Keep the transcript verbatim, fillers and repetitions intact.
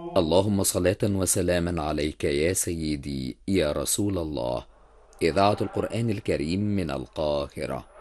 اللهم صلاة وسلاما عليك يا سيدي يا رسول الله. إذاعة القرآن الكريم من القاهرة.